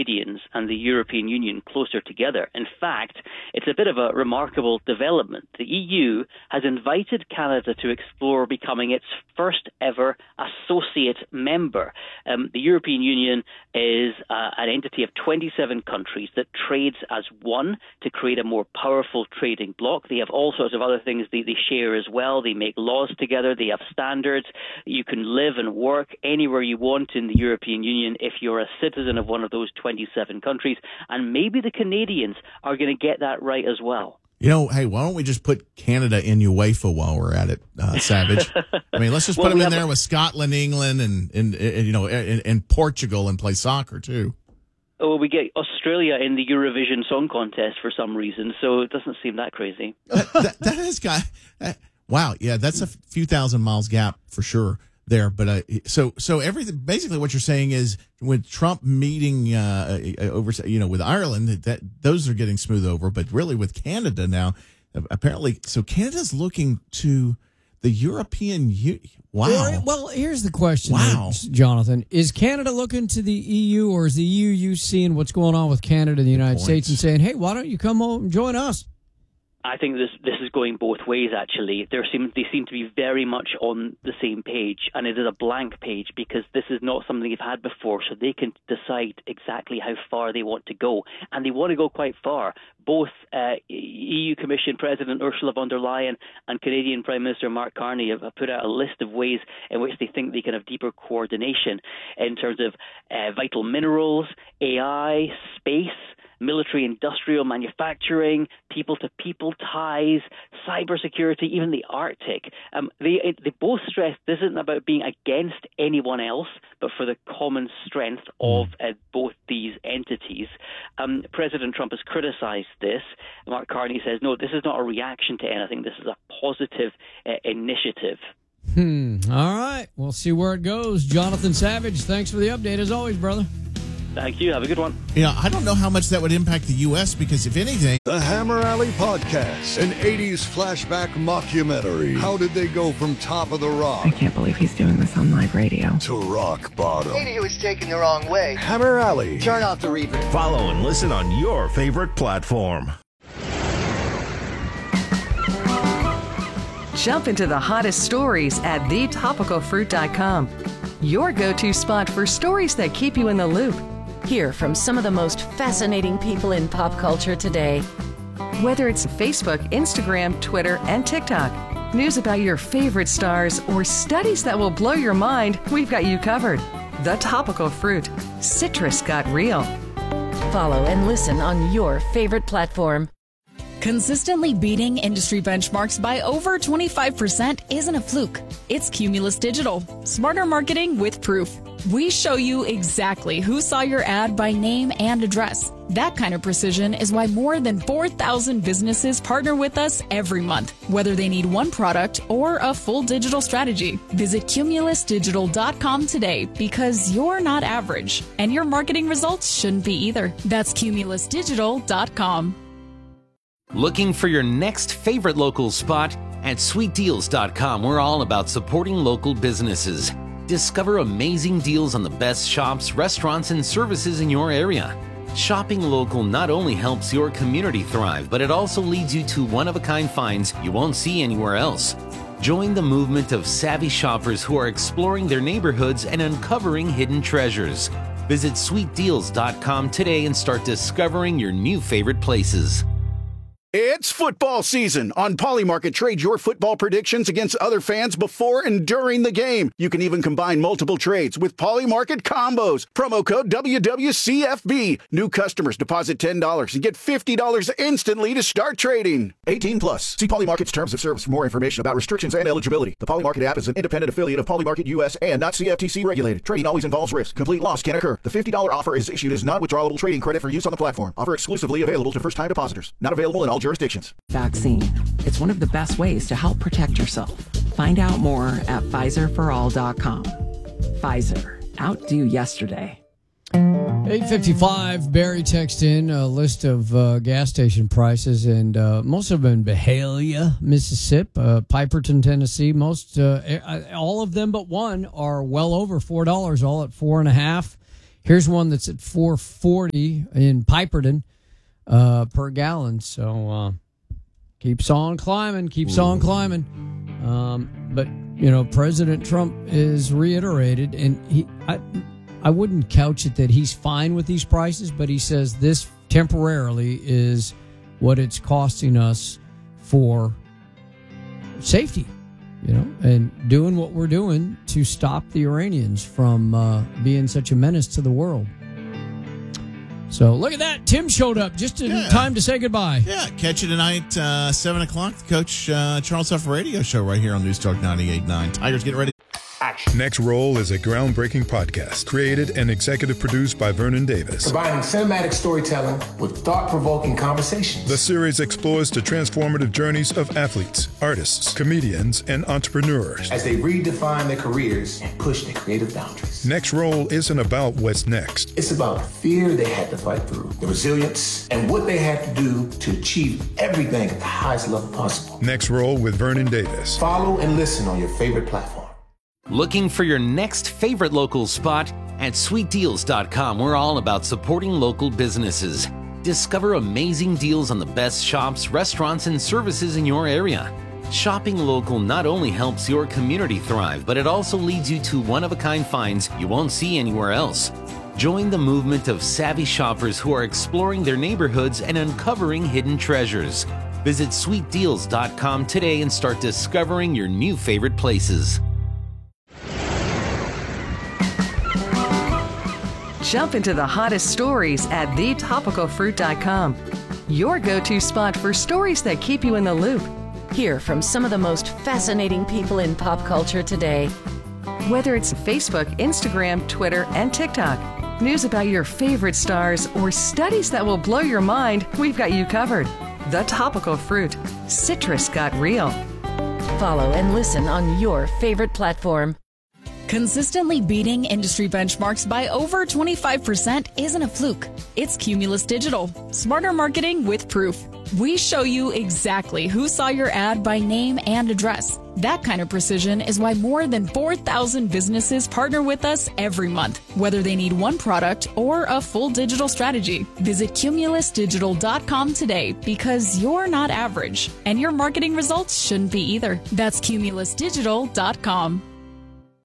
Canadians and the European Union closer together. In fact, it's a bit of a remarkable development. The EU has invited Canada to explore becoming its first ever associate member. The European Union is an entity of 27 countries that trades as one to create a more powerful trading bloc. They have all sorts of other things they share as well. They make laws together. They have standards. You can live and work anywhere you want in the European Union if you're a citizen of one of those 27 countries. And maybe the Canadians are going to get that right as well. Hey, why don't we just put Canada in UEFA while we're at it, Savage? I mean, let's just put them in there with Scotland, England, and Portugal and play soccer, too. Oh, we get Australia in the Eurovision Song Contest for some reason, so it doesn't seem that crazy. That is wow, yeah, that's a few thousand miles gap for sure there. But so everything basically what you're saying is with Trump meeting over with Ireland that those are getting smoothed over, but really with Canada now apparently so Canada's looking to the European Union. Wow. Well, here's the question, wow. Jonathan. Is Canada looking to the EU, or is the EU seeing what's going on with Canada and the United States and saying, hey, why don't you come home and join us? I think this is going both ways, actually. They seem to be very much on the same page, and it is a blank page because this is not something they've had before, so they can decide exactly how far they want to go, and they want to go quite far. Both EU Commission President Ursula von der Leyen and Canadian Prime Minister Mark Carney have put out a list of ways in which they think they can have deeper coordination in terms of vital minerals, AI, space, military-industrial manufacturing, people-to-people ties, cybersecurity, even the Arctic. They both stress this isn't about being against anyone else, but for the common strength of both these entities. President Trump has criticized this. Mark Carney says, no, this is not a reaction to anything. This is a positive initiative. All right. We'll see where it goes. Jonathan Savage, thanks for the update as always, brother. Thank you. Have a good one. Yeah, I don't know how much that would impact the U.S. because if anything... The Hammer Alley Podcast, an 80s flashback mockumentary. How did they go from top of the rock? I can't believe he's doing this on live radio. To rock bottom. Maybe he was taken the wrong way. Hammer Alley. Turn off the reverb. Follow and listen on your favorite platform. Jump into the hottest stories at thetopicalfruit.com. Your go-to spot for stories that keep you in the loop. Hear from some of the most fascinating people in pop culture today. Whether it's Facebook, Instagram, Twitter, and TikTok, news about your favorite stars, or studies that will blow your mind, we've got you covered. The Topical Fruit. Citrus got real. Follow and listen on your favorite platform. Consistently beating industry benchmarks by over 25% isn't a fluke. It's Cumulus Digital. Smarter marketing with proof. We show you exactly who saw your ad by name and address. That kind of precision is why more than 4,000 businesses partner with us every month, whether they need one product or a full digital strategy. Visit cumulusdigital.com today because you're not average, and your marketing results shouldn't be either. That's cumulusdigital.com. Looking for your next favorite local spot? At sweetdeals.com, we're all about supporting local businesses. Discover amazing deals on the best shops, restaurants, and services in your area. Shopping local not only helps your community thrive, but it also leads you to one-of-a-kind finds you won't see anywhere else. Join the movement of savvy shoppers who are exploring their neighborhoods and uncovering hidden treasures. Visit sweetdeals.com today and start discovering your new favorite places. It's football season. On Polymarket, trade your football predictions against other fans before and during the game. You can even combine multiple trades with Polymarket combos. Promo code WWCFB. New customers deposit $10 and get $50 instantly to start trading. 18 plus. See Polymarket's terms of service for more information about restrictions and eligibility. The Polymarket app is an independent affiliate of Polymarket US and not CFTC regulated. Trading always involves risk. Complete loss can occur. The $50 offer is issued as non-withdrawable trading credit for use on the platform. Offer exclusively available to first-time depositors. Not available in all jurisdictions. Vaccine. It's one of the best ways to help protect yourself. Find out more at PfizerForAll.com. Pfizer. Outdo yesterday. 8:55. Barry texted in a list of gas station prices, and most of them in Byhalia, Mississippi, Piperton, Tennessee. Most, all of them but one are well over $4, all at $4.50. Here's one that's at $4.40 in Piperton per gallon. So keeps on climbing. But President Trump is reiterated, and I wouldn't couch it that he's fine with these prices, but he says this temporarily is what it's costing us for safety, and doing what we're doing to stop the Iranians from being such a menace to the world. So look at that. Tim showed up just in time to say goodbye. Yeah, catch you tonight, 7 o'clock, the Coach Charles Huff Radio Show right here on News Talk 98.9. Tigers, get ready. Action. Next Roll is a groundbreaking podcast created and executive produced by Vernon Davis. Combining cinematic storytelling with thought-provoking conversations. The series explores the transformative journeys of athletes, artists, comedians, and entrepreneurs as they redefine their careers and push their creative boundaries. Next Roll isn't about what's next. It's about the fear they had to fight through, the resilience, and what they had to do to achieve everything at the highest level possible. Next Roll with Vernon Davis. Follow and listen on your favorite platform. Looking for your next favorite local spot? At sweetdeals.com, we're all about supporting local businesses. Discover amazing deals on the best shops, restaurants, and services in your area. Shopping local not only helps your community thrive, but it also leads you to one-of-a-kind finds you won't see anywhere else. Join the movement of savvy shoppers who are exploring their neighborhoods and uncovering hidden treasures. Visit sweetdeals.com today and start discovering your new favorite places. Jump into the hottest stories at thetopicalfruit.com. Your go-to spot for stories that keep you in the loop. Hear from some of the most fascinating people in pop culture today. Whether it's Facebook, Instagram, Twitter, and TikTok, news about your favorite stars, or studies that will blow your mind, we've got you covered. The Topical Fruit. Citrus got real. Follow and listen on your favorite platform. Consistently beating industry benchmarks by over 25% isn't a fluke. It's Cumulus Digital. Smarter marketing with proof. We show you exactly who saw your ad by name and address. That kind of precision is why more than 4,000 businesses partner with us every month, whether they need one product or a full digital strategy. Visit cumulusdigital.com today because you're not average, and your marketing results shouldn't be either. That's cumulusdigital.com.